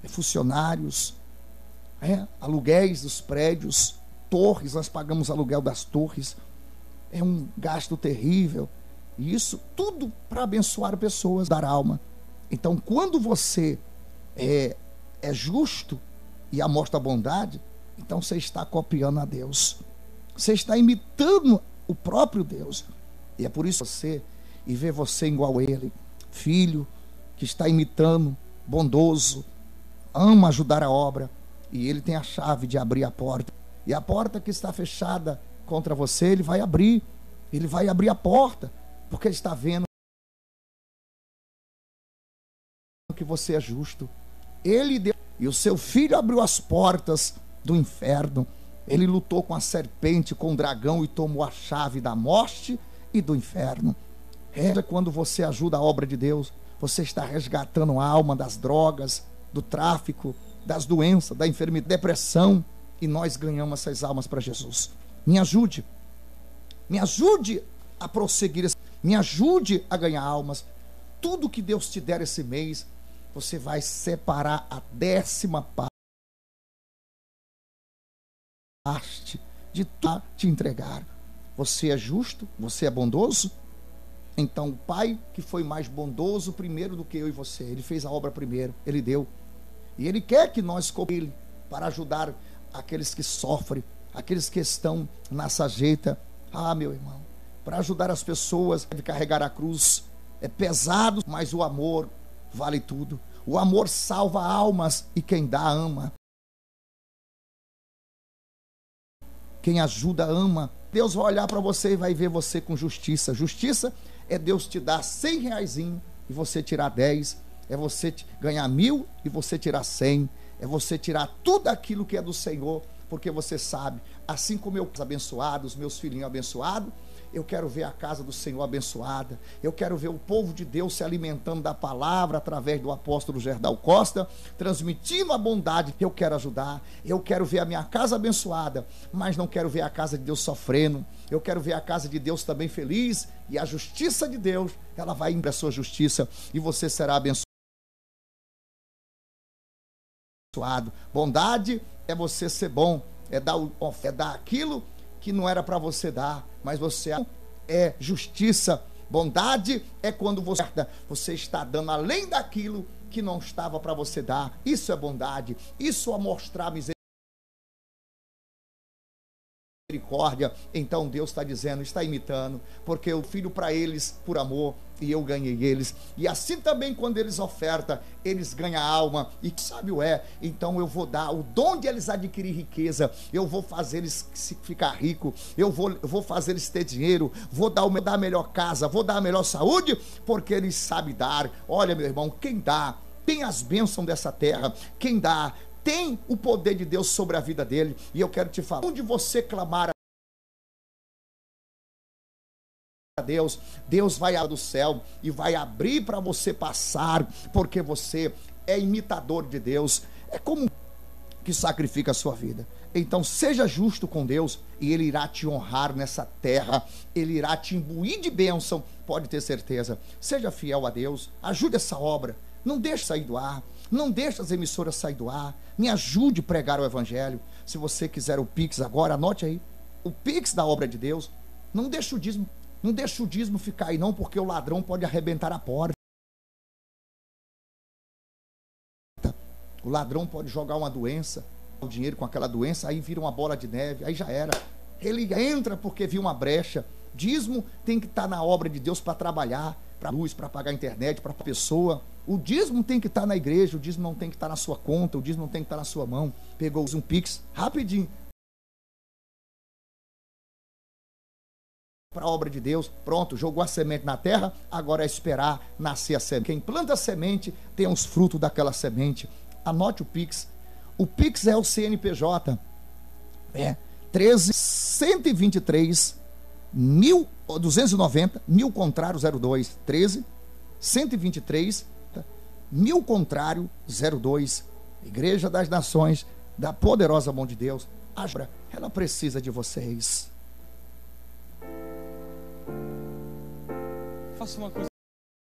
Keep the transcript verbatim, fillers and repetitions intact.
funcionários, é, aluguéis dos prédios, torres, nós pagamos aluguel das torres, é um gasto terrível, e isso tudo para abençoar pessoas, dar alma. Então, quando você é, é justo e amostra a bondade, então você está copiando a Deus, você está imitando o próprio Deus, e é por isso que você, e ver você igual a Ele, filho que está imitando, bondoso, ama ajudar a obra, e Ele tem a chave de abrir a porta, e a porta que está fechada contra você, Ele vai abrir, Ele vai abrir a porta, porque Ele está vendo que você é justo. Ele deu, e o seu filho abriu as portas do inferno, ele lutou com a serpente, com o dragão, e tomou a chave da morte e do inferno. É quando você ajuda a obra de Deus, você está resgatando a alma das drogas, do tráfico, das doenças, da enfermidade, depressão, e nós ganhamos essas almas para Jesus. Me ajude, me ajude a prosseguir, me ajude a ganhar almas. Tudo que Deus te der esse mês, você vai separar a décima parte de te entregar. Você é justo, você é bondoso. Então o Pai, que foi mais bondoso primeiro do que eu e você, Ele fez a obra primeiro, Ele deu, e Ele quer que nós coopere para ajudar aqueles que sofrem, aqueles que estão na sarjeta. Ah, meu irmão, para ajudar as pessoas, deve carregar a cruz, é pesado, mas o amor vale tudo. O amor salva almas, e quem dá ama, quem ajuda ama. Deus vai olhar para você e vai ver você com justiça. Justiça é Deus te dar cem reaisinho e você tirar dez, é você ganhar mil e você tirar cem, é você tirar tudo aquilo que é do Senhor, porque você sabe, assim como eu abençoado, os meus filhinhos abençoados, eu quero ver a casa do Senhor abençoada, eu quero ver o povo de Deus se alimentando da palavra através do apóstolo Gerdau Costa, transmitindo a bondade. Eu quero ajudar, eu quero ver a minha casa abençoada, mas não quero ver a casa de Deus sofrendo. Eu quero ver a casa de Deus também feliz, e a justiça de Deus, ela vai ir a sua justiça, e você será abençoado. Bondade é você ser bom, é dar, é dar aquilo que não era para você dar, mas você é justiça. Bondade é quando você, você está dando além daquilo que não estava para você dar. Isso é bondade, isso é mostrar misericórdia. Então Deus está dizendo, está imitando, porque eu filho para eles por amor, e eu ganhei eles. E assim também quando eles ofertam, eles ganham a alma, e que sabe o é, então eu vou dar o dom de eles adquirir riqueza, eu vou fazer eles ficar rico, eu vou, eu vou fazer eles ter dinheiro, vou dar, o, dar a melhor casa, vou dar a melhor saúde, porque eles sabem dar. Olha, meu irmão, quem dá tem as bênçãos dessa terra, quem dá tem o poder de Deus sobre a vida dele. E eu quero te falar, onde você clamar a Deus, Deus vai abrir do céu e vai abrir para você passar, porque você é imitador de Deus, é como que sacrifica a sua vida. Então seja justo com Deus, e Ele irá te honrar nessa terra, Ele irá te imbuir de bênção, pode ter certeza. Seja fiel a Deus, ajude essa obra, não deixe sair do ar, não deixe as emissoras sair do ar, me ajude a pregar o Evangelho. Se você quiser o Pix agora, anote aí, o Pix da obra de Deus. Não deixe o dízimo, não deixe o dízimo ficar aí não, porque o ladrão pode arrebentar a porta. O ladrão pode jogar uma doença, o dinheiro com aquela doença, aí vira uma bola de neve, aí já era. Ele entra porque viu uma brecha. Dízimo tem que estar na obra de Deus para trabalhar, para luz, para pagar a internet, para a pessoa. O dízimo tem que estar na igreja, o dízimo não tem que estar na sua conta, o dízimo não tem que estar na sua mão. Pegou um Pix, rapidinho, para a obra de Deus, pronto, jogou a semente na terra, agora é esperar nascer a semente. Quem planta a semente tem os frutos daquela semente. Anote o Pix. O Pix é o C N P J, é treze, cento e vinte e três, mil, duzentos e noventa, mil contrário zero dois, treze, cento e vinte e três, mil contrário zero dois, Igreja das Nações, da poderosa mão de Deus. A obra, ela precisa de vocês. Faça uma coisa.